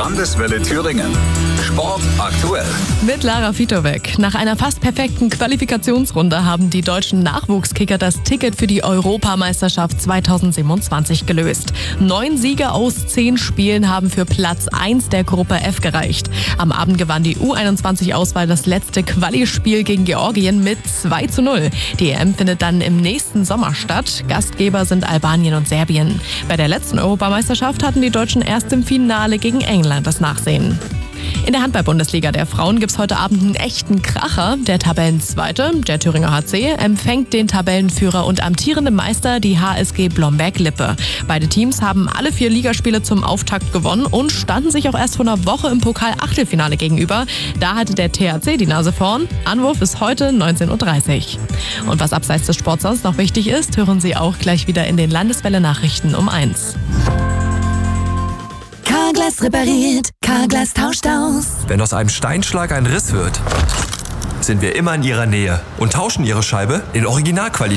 Landeswelle Thüringen. Sport aktuell. Mit Lara Fitowek. Nach einer fast perfekten Qualifikationsrunde haben die deutschen Nachwuchskicker das Ticket für die Europameisterschaft 2027 gelöst. 9 Siege aus 10 Spielen haben für Platz 1 der Gruppe F gereicht. Am Abend gewann die U21-Auswahl das letzte Quali-Spiel gegen Georgien mit 2:0. Die EM findet dann im nächsten Sommer statt. Gastgeber sind Albanien und Serbien. Bei der letzten Europameisterschaft hatten die Deutschen erst im Finale gegen England das Nachsehen. In der Handball-Bundesliga der Frauen gibt's heute Abend einen echten Kracher. Der Tabellenzweite, der Thüringer HC, empfängt den Tabellenführer und amtierende Meister, die HSG Blomberg-Lippe. Beide Teams haben alle 4 Ligaspiele zum Auftakt gewonnen und standen sich auch erst vor einer Woche im Pokal-Achtelfinale gegenüber. Da hatte der THC die Nase vorn. Anwurf ist heute 19:30 Uhr. Und was abseits des Sports sonst noch wichtig ist, hören Sie auch gleich wieder in den Landeswelle-Nachrichten um 1. Carglass repariert, Carglass tauscht aus. Wenn aus einem Steinschlag ein Riss wird, sind wir immer in Ihrer Nähe und tauschen Ihre Scheibe in Originalqualität.